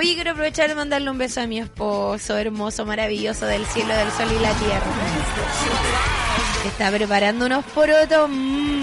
Oye, quiero aprovechar de mandarle un beso a mi esposo, hermoso, maravilloso, del cielo, del sol y la tierra. Está preparando unos porotos